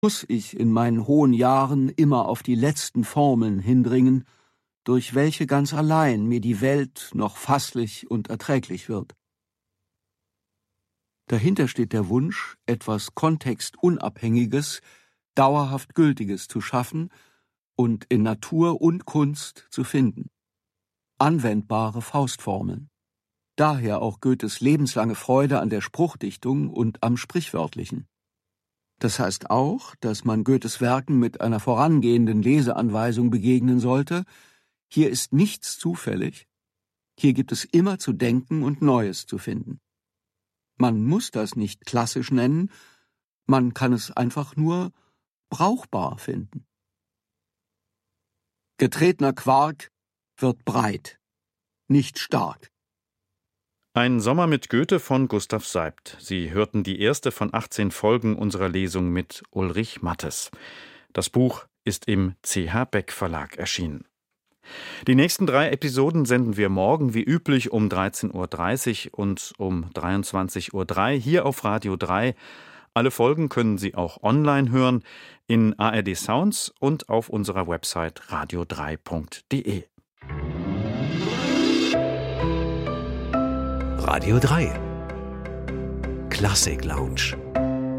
Muss ich in meinen hohen Jahren immer auf die letzten Formeln hindringen, durch welche ganz allein mir die Welt noch fasslich und erträglich wird? Dahinter steht der Wunsch, etwas Kontextunabhängiges, dauerhaft Gültiges zu schaffen und in Natur und Kunst zu finden. Anwendbare Faustformeln. Daher auch Goethes lebenslange Freude an der Spruchdichtung und am Sprichwörtlichen. Das heißt auch, dass man Goethes Werken mit einer vorangehenden Leseanweisung begegnen sollte: Hier ist nichts zufällig, hier gibt es immer zu denken und Neues zu finden. Man muss das nicht klassisch nennen, man kann es einfach nur brauchbar finden. Getretener Quark wird breit, nicht stark. Ein Sommer mit Goethe von Gustav Seibt. Sie hörten die erste von 18 Folgen unserer Lesung mit Ulrich Mattes. Das Buch ist im CH Beck Verlag erschienen. Die nächsten 3 Episoden senden wir morgen wie üblich um 13.30 Uhr und um 23.03 Uhr hier auf Radio 3. Alle Folgen können Sie auch online hören, in ARD Sounds und auf unserer Website radio3.de. Radio 3 Klassik Lounge.